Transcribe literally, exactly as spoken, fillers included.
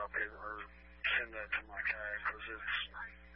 copy or send that to my guy because it's